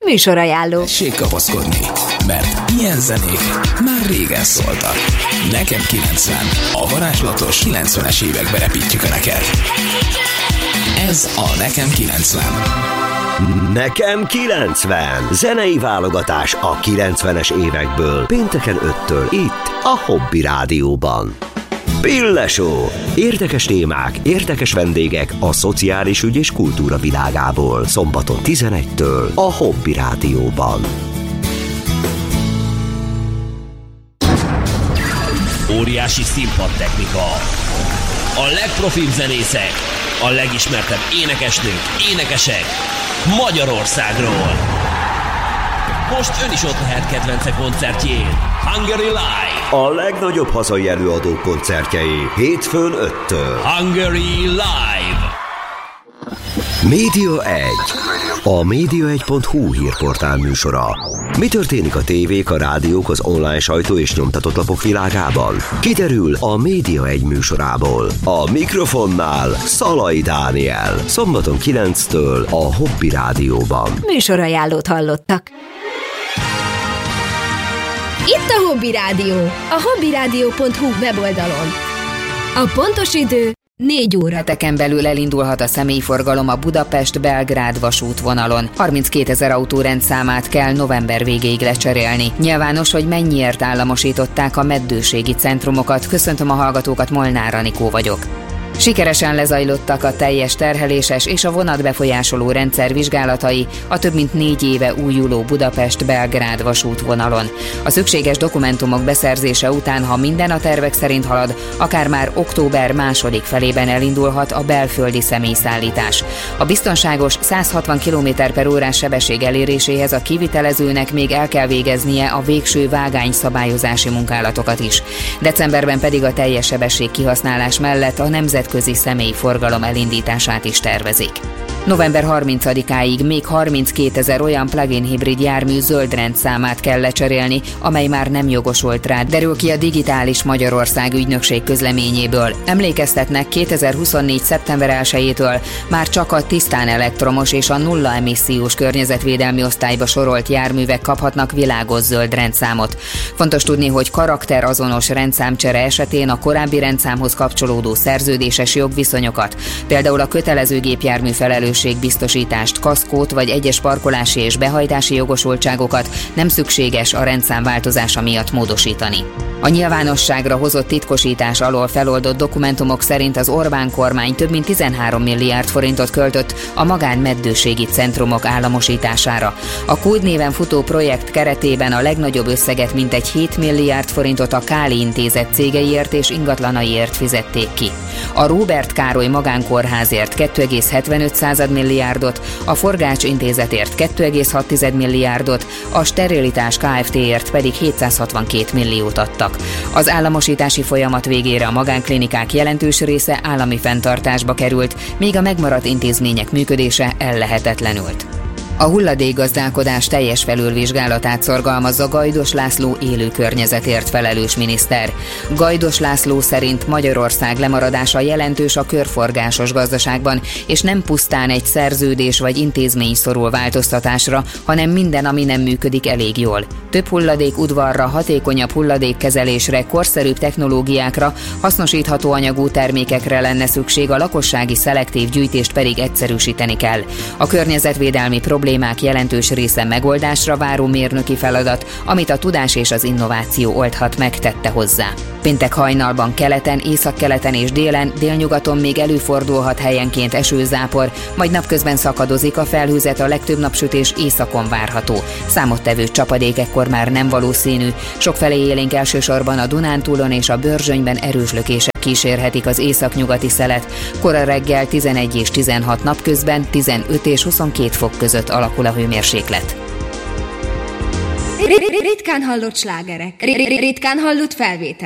Műsorajánló. Tessék kapaszkodni, mert ilyen zenék már régen szóltak. Nekem 90, a varázslatos 90-es évekbe repítjük a neked. Ez a Nekem 90. Nekem 90. Zenei válogatás a 90-es évekből. Pénteken 5-től itt a Hobby Rádióban. Pille Show. Érdekes témák, érdekes vendégek a szociális ügy és kultúra világából. Szombaton 11-től a Hobby Rádióban. Óriási színpadtechnika. A legprofibb zenészek, a legismertebb énekesnők, énekesek Magyarországról. Most ön is ott lehet kedvence koncertjén. Hungary Live. A legnagyobb hazai előadók koncertjei hétfőn 5-től. Hungary Live. Média 1. A média1.hu hírportál műsora. Mi történik a tévék, a rádiók, az online sajtó és nyomtatott lapok világában? Kiderül a Média 1 műsorából. A mikrofonnál Szalai Dániel. Szombaton 9-től a Hobby Rádióban. Műsorajánlót hallottak. Itt a Hobby Rádió, a hobbyradio.hu weboldalon. A pontos idő 4 óra. Heteken belül elindulhat a személyforgalom a Budapest-Belgrád vasútvonalon. 32 000 autórendszámát kell november végéig lecserélni. Nyilvános, hogy mennyiért államosították a meddőségi centrumokat. Köszöntöm a hallgatókat, Molnár Anikó vagyok. Sikeresen lezajlottak a teljes terheléses és a vonatbefolyásoló rendszer vizsgálatai a több mint 4 éve újuló Budapest-Belgrád vasútvonalon. A szükséges dokumentumok beszerzése után, ha minden a tervek szerint halad, akár már október második felében elindulhat a belföldi személyszállítás. A biztonságos 160 km/h sebesség eléréséhez a kivitelezőnek még el kell végeznie a végső vágányszabályozási munkálatokat is. Decemberben pedig a teljes sebesség kihasználás mellett a nemzetközi személyforgalom elindítását is tervezik. November 30-áig még 32 000 olyan plug-in hibrid jármű zöld rendszámát kell lecserélni, amely már nem jogosult rá, derül ki a Digitális Magyarország ügynökség közleményéből. Emlékeztetnek, 2024. szeptember 1-től már csak a tisztán elektromos és a nulla emissziós környezetvédelmi osztályba sorolt járművek kaphatnak világos zöld rendszámot. Fontos tudni, hogy karakterazonos rendszámcsere esetén a korábbi rendszámhoz kapcsolódó szerződéses jogviszonyokat, például a kötelező gépjármű felelősségbiztosítást, kaszkót vagy egyes parkolási és behajtási jogosultságokat nem szükséges a rendszám változása miatt módosítani. A nyilvánosságra hozott titkosítás alól feloldott dokumentumok szerint az Orbán kormány több mint 13 milliárd forintot költött a magánmeddőségi centrumok államosítására. A kódnéven futó projekt keretében a legnagyobb összeget, mintegy 7 milliárd forintot a Káli Intézet cégeiért és ingatlanaiért fizették ki. A Róbert Károly magánkórházért 2,75 milliárdot, a Forgács Intézetért 2,6 milliárdot, a Sterilitás Kft-ért pedig 762 milliót adtak. Az államosítási folyamat végére a magánklinikák jelentős része állami fenntartásba került, míg a megmaradt intézmények működése ellehetetlenült. A hulladékgazdálkodás teljes felülvizsgálatát szorgalmazza Gajdos László élő környezetért felelős miniszter. Gajdos László szerint Magyarország lemaradása jelentős a körforgásos gazdaságban, és nem pusztán egy szerződés vagy intézmény szorul változtatásra, hanem minden, ami nem működik elég jól. Több hulladék udvarra, hatékonyabb hulladékkezelésre, korszerűbb technológiákra, hasznosítható anyagú termékekre lenne szükség, a lakossági szelektív gyűjtést pedig egyszerűsíteni kell. A környezetvédelmi problémák jelentős része megoldásra váró mérnöki feladat, amit a tudás és az innováció oldhat meg, tette hozzá. Péntek hajnalban keleten, északkeleten és délen, délnyugaton még előfordulhat helyenként esőzápor, majd napközben szakadozik a felhőzet, a legtöbb napsütés északon várható. Számottevő csapadék ekkor már nem valószínű, sokfelé élénk elsősorban a Dunántúlon és a Börzsönyben erős lökések kísérhetik az északnyugati szelet. Kora reggel 11 és 16, napközben 15 és 22 fok között alakul a hőmérséklet. Ritkán hallott slágerek, ritkán hallott felvétel.